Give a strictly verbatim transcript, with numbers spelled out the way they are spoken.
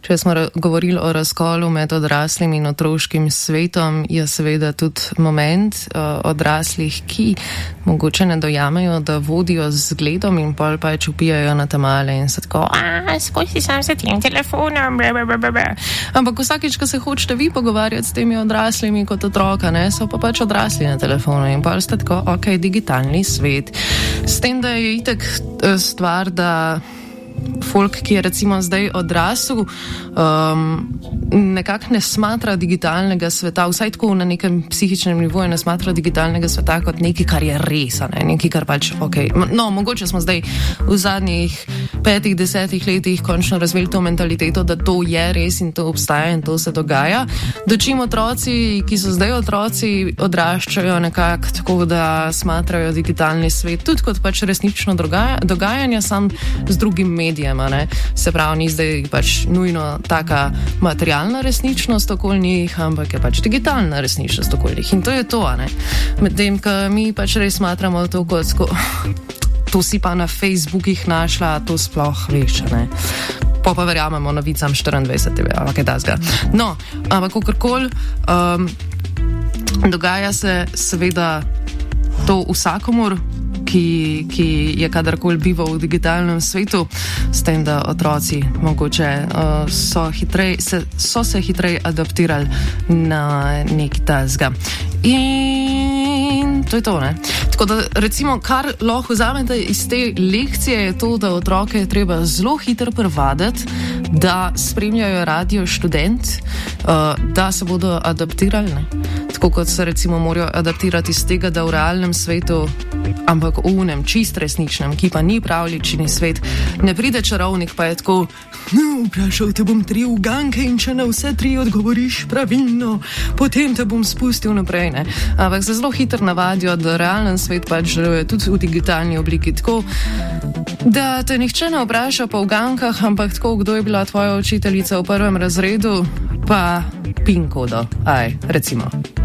če smo govorili o razkolu med odraslim in otroškim svetom, je seveda tudi moment uh, odraslih, ki mogoče ne dojamejo, da vodijo z zgledom in pol pač upijajo na tamale in se tako, a, skozi sam se tem telefonom, blablabla. Ampak vsakič, ko se hočete vi pogovarjati s temi odraslimi kot otroka, ne, so pa pač odrasli na telefonu in pol ste tako, ok, digitalni svet. S tem, da je itak stvar, da folk, ki je recimo zdaj odrasel, um, nekako ne smatra digitalnega sveta, vsaj tako na nekem psihičnem nivoju ne smatra digitalnega sveta kot nekaj, kar je res, ne, nekaj, kar pač, ok, no, mogoče smo zdaj v zadnjih petih, desetih letih končno razvili to mentaliteto, da to je res in to obstaja in to se dogaja. Dočim otroci, ki so zdaj otroci, odraščajo nekako tako, da smatrajo digitalni svet tudi kot pač resnično dogaja, dogajanje, sam z drugim medijem, ne. Se pravi, ni zdaj pač nujno taka materialna resničnost okoli njih, ampak je pač digitalna resničnost okoli njih. In to je to, ne. Medtem, ko mi pač res smatramo to kot sko... To si pa na Facebookih našla, to sploh veš, ne. Pa pa verjamemo novicam štiriindvajset T V, ali kaj tasga. No, ampak kakorkoli, um, dogaja se seveda to vsakomur, ki, ki je kadarkoli bival v digitalnem svetu, s tem, da otroci mogoče uh, so, hitrej, se, so se hitrej adaptirali na neki tasga. In to je to, ne. Tako da, recimo, kar lahko vzamete iz te lekcije, je to, da otroke je treba zelo hitro prevaditi, da spremljajo Radio Študent, uh, da se bodo adaptirali, ne. Tako kot se recimo morajo adaptirati iz tega, da v realnem svetu, ampak v unem, čist resničnem, ki pa ni pravlični svet, ne pride čarovnik, pa je tako, no, vprašal te bom tri uganke in če na vse tri odgovoriš pravilno, potem te bom spustil naprej, ne. Ampak se zelo hitro navadijo, da realen svet pač deluje tudi v digitalni obliki tako, da te nihče ne vpraša po ugankah, ampak tako, kdo je bila tvoja učiteljica v prvem razredu, pa pin kodo, aj, recimo.